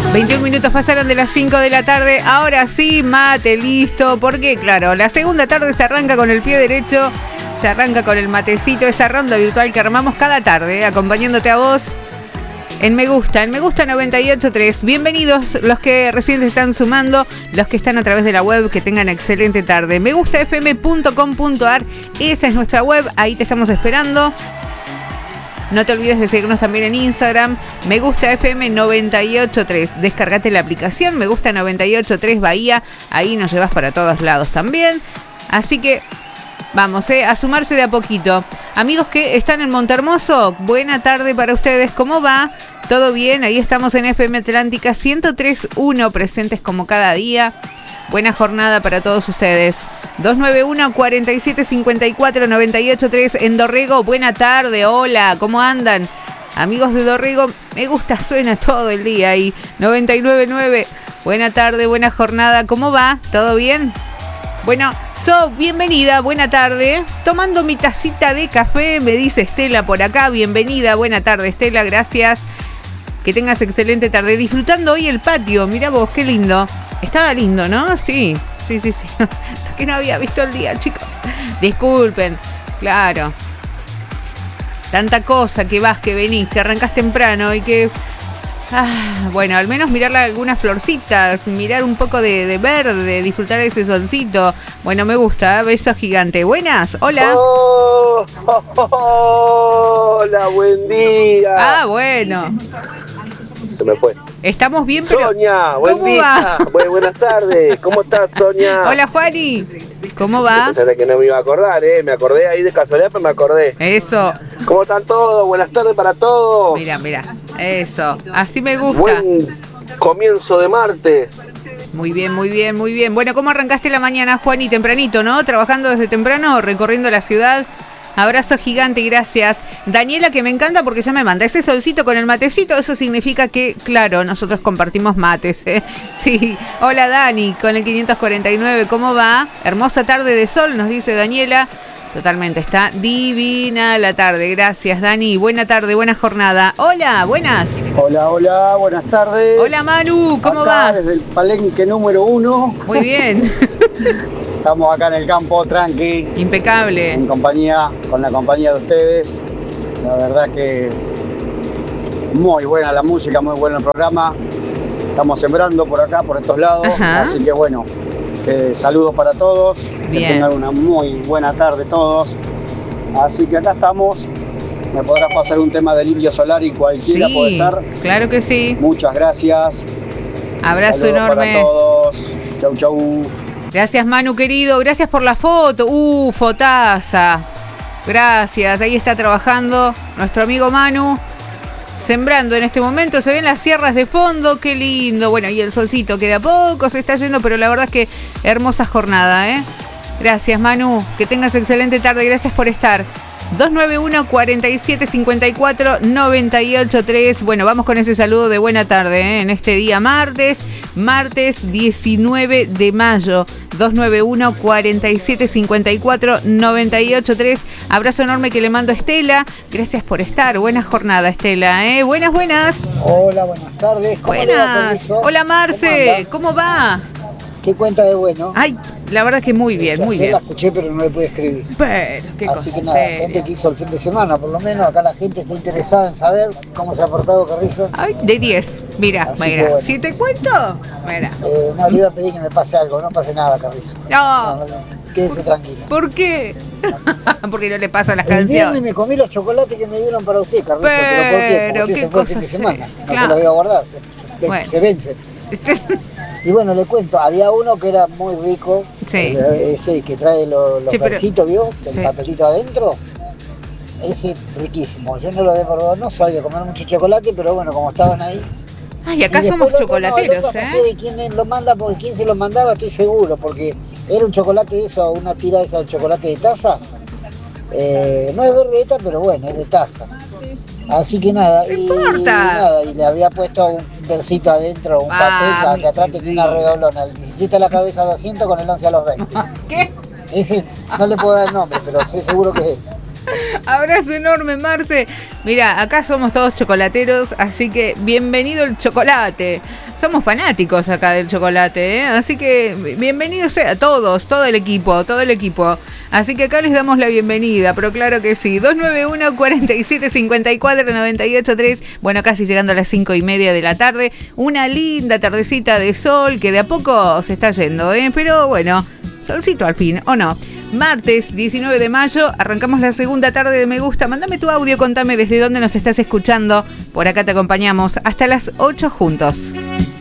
21 minutos pasaron de las 5 de la tarde. Ahora sí, mate, listo. Porque, claro, la segunda tarde se arranca con el pie derecho. Se arranca con el matecito, esa ronda virtual que armamos cada tarde, acompañándote a vos en Me Gusta 98.3. Bienvenidos los que recién se están sumando, los que están a través de la web, que tengan excelente tarde. megustafm.com.ar, esa es nuestra web, ahí te estamos esperando. No te olvides de seguirnos también en Instagram, Me Gusta FM 98.3. Descargate la aplicación Me Gusta 98.3 Bahía, ahí nos llevas para todos lados también. Así que vamos, a sumarse de a poquito. Amigos que están en Montehermoso, buena tarde para ustedes. ¿Cómo va? ¿Todo bien? Ahí estamos en FM Atlántica 103.1, presentes como cada día. Buena jornada para todos ustedes. 291-4754-983 en Dorrego. Buena tarde, hola, ¿cómo andan? Amigos de Dorrego, Me Gusta suena todo el día ahí. 99.9, buena tarde, buena jornada. ¿Cómo va? ¿Todo bien? Bueno, bienvenida, buena tarde. Tomando mi tacita de café, me dice Estela por acá. Bienvenida, buena tarde, Estela, gracias. Que tengas excelente tarde. Disfrutando hoy el patio, mira vos, qué lindo. Estaba lindo, ¿no? Sí. Que no había visto el día, chicos. Disculpen, claro. Tanta cosa, que vas, que venís, que arrancás temprano y que... bueno, al menos mirar algunas florcitas, mirar un poco de verde, disfrutar de ese solcito. Bueno, me gusta, beso gigante. Buenas, hola. Hola, buen día. Bueno. Se me fue. Estamos bien, pero... Sonia, buen día. Buenas tardes. ¿Cómo estás, Sonia? Hola, Juani. ¿Cómo va? Pensé que no me iba a acordar, Me acordé ahí de casualidad, pero me acordé. Eso. ¿Cómo están todos? Buenas tardes para todos. Mira. Eso. Así me gusta. Buen comienzo de martes. Muy bien. Bueno, ¿cómo arrancaste la mañana, Juani? Tempranito, ¿no? Trabajando desde temprano, recorriendo la ciudad. Abrazo gigante, gracias. Daniela, que me encanta porque ya me manda ese solcito con el matecito. Eso significa que, claro, nosotros compartimos mates, Sí. Hola, Dani, con el 549. ¿Cómo va? Hermosa tarde de sol, nos dice Daniela. Totalmente, está divina la tarde. Gracias, Dani. Buena tarde, buena jornada. Hola, buenas. Hola, buenas tardes. Hola, Manu, ¿cómo va? Desde el palenque número 1. Muy bien. Estamos acá en el campo, tranqui. Impecable. Con la compañía de ustedes. La verdad que muy buena la música, muy bueno el programa. Estamos sembrando por acá, por estos lados. Ajá. Así que bueno, saludos para todos. Bien. Que tengan una muy buena tarde todos. Así que acá estamos. Me podrás pasar un tema del Indio Solari, cualquiera puede ser. Claro que sí. Muchas gracias. Abrazo saludos enorme para todos. Chau. Gracias, Manu, querido. Gracias por la foto. Fotaza. Gracias. Ahí está trabajando nuestro amigo Manu. Sembrando en este momento. Se ven las sierras de fondo. Qué lindo. Bueno, y el solcito que de a poco se está yendo, pero la verdad es que hermosa jornada, Gracias, Manu. Que tengas excelente tarde. Gracias por estar. 291-4754-983. Bueno, vamos con ese saludo de buena tarde, en este día martes 19 de mayo. 291-4754-983. Abrazo enorme que le mando a Estela. Gracias por estar. Buena jornada, Estela, Buenas. Hola, buenas tardes. Buenas. Hola, Marce. ¿Cómo va? ¿Qué cuenta de bueno? Ay, la verdad que muy bien, muy bien. La escuché, pero no le pude escribir. Pero, qué cosa. Así que nada, gente que hizo el fin de semana, por lo menos acá la gente está interesada en saber cómo se ha portado Carrizo. Ay, de 10. Mira. Bueno. Si te cuento, mira. No, le iba a pedir que me pase algo, no pase nada, Carrizo. No. Quédese tranquilo. ¿Por qué? Porque no le pasan las El viernes canciones. me comí los chocolates que me dieron para usted, Carrizo. ¿Pero por qué? Porque usted se fue el fin de semana. No se los voy a guardar. Se vencen. Y bueno, le cuento, había uno que era muy rico, ese que trae los versitos, ¿vio? El papelito adentro. Ese riquísimo. Yo no lo había probado, no soy de comer mucho chocolate, pero bueno, como estaban ahí. Ay, acá somos chocolateros, No sé de quién lo manda, porque quién se lo mandaba, estoy seguro, porque era un chocolate de eso, una tira esa de chocolate de taza. No es verdeta, pero bueno, es de taza. Así que nada, y le había puesto un versito adentro, un papel que atrás tenía una redoblona, el 17 a la cabeza 200 con el 11 a los 20. ¿Qué? Ese no le puedo dar el nombre, pero sé seguro que es él. Abrazo enorme, Marce. Mira, acá somos todos chocolateros, así que bienvenido el chocolate. Somos fanáticos acá del chocolate, ¿eh? Así que bienvenidos sea a todos, todo el equipo. Así que acá les damos la bienvenida, pero claro que sí. 291-4754-983. Bueno, casi llegando a las 5:30 de la tarde. Una linda tardecita de sol que de a poco se está yendo, ¿eh? Pero bueno, solcito al fin, ¿o no? Martes 19 de mayo, arrancamos la segunda tarde de Me Gusta. Mándame tu audio, contame desde dónde nos estás escuchando. Por acá te acompañamos hasta las 8 juntos.